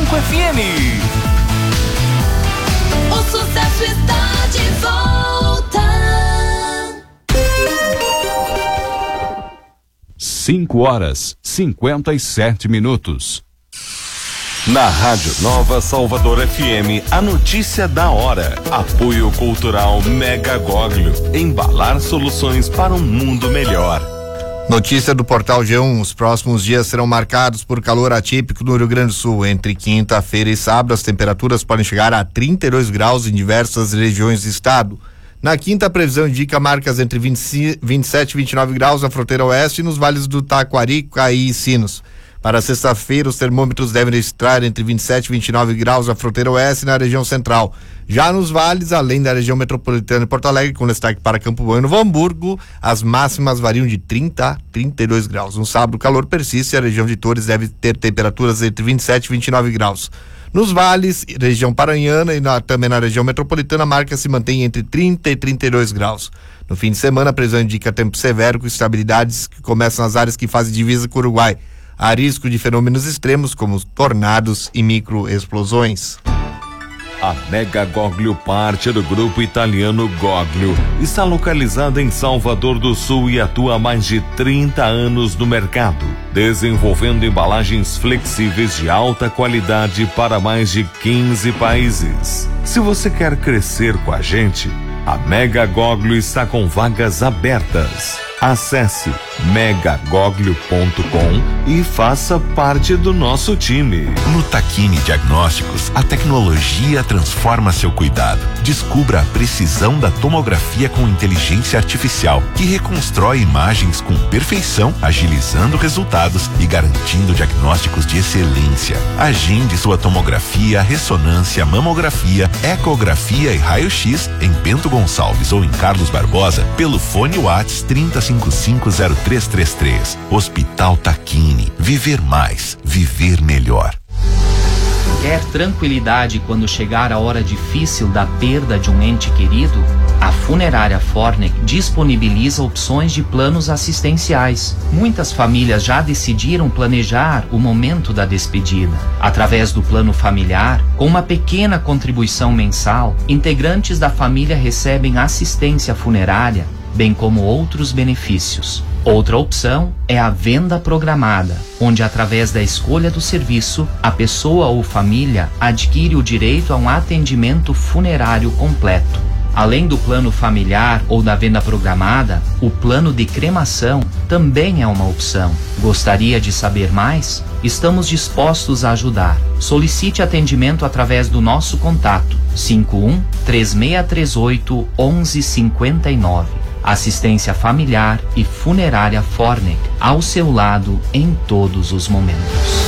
FM. O sucesso está de volta. 5h57. Na Rádio Nova Salvador FM, a notícia da hora. Apoio Cultural Mega Goglio. Embalar soluções para um mundo melhor. Notícia do Portal G1, os próximos dias serão marcados por calor atípico no Rio Grande do Sul. Entre quinta-feira e sábado, as temperaturas podem chegar a 32 graus em diversas regiões do estado. Na quinta, a previsão indica marcas entre 27 e 29 graus na fronteira oeste e nos vales do Taquari, Caí e Sinos. Para sexta-feira, os termômetros devem registrar entre 27 e 29 graus na fronteira oeste e na região central. Já nos vales, além da região metropolitana de Porto Alegre, com destaque para Campo Bom e Novo Hamburgo, as máximas variam de 30 a 32 graus. No sábado, o calor persiste e a região de Torres deve ter temperaturas entre 27 e 29 graus. Nos vales, região paranhana e também na região metropolitana, a marca se mantém entre 30 e 32 graus. No fim de semana, a previsão indica tempo severo com instabilidades que começam nas áreas que fazem divisa com o Uruguai. Há risco de fenômenos extremos como tornados e microexplosões. A Mega Goglio, parte do grupo italiano Goglio, está localizada em Salvador do Sul e atua há mais de 30 anos no mercado, desenvolvendo embalagens flexíveis de alta qualidade para mais de 15 países. Se você quer crescer com a gente, a Mega Goglio está com vagas abertas. Acesse megagoglio.com e faça parte do nosso time. No Tacchini Diagnósticos, a tecnologia transforma seu cuidado. Descubra a precisão da tomografia com inteligência artificial, que reconstrói imagens com perfeição, agilizando resultados e garantindo diagnósticos de excelência. Agende sua tomografia, ressonância, mamografia, ecografia e raio-x em Bento Gonçalves ou em Carlos Barbosa pelo fone WhatsApp 30550333. Hospital Tacchini. Viver mais, viver melhor. Quer tranquilidade quando chegar a hora difícil da perda de um ente querido? A Funerária Fornec disponibiliza opções de planos assistenciais. Muitas famílias já decidiram planejar o momento da despedida. Através do plano familiar, com uma pequena contribuição mensal, integrantes da família recebem assistência funerária, bem como outros benefícios. Outra opção é a venda programada, onde através da escolha do serviço, a pessoa ou família adquire o direito a um atendimento funerário completo. Além do plano familiar ou da venda programada, o plano de cremação também é uma opção. Gostaria de saber mais? Estamos dispostos a ajudar. Solicite atendimento através do nosso contato 51 3638 1159. Assistência familiar e funerária Fornec, ao seu lado em todos os momentos.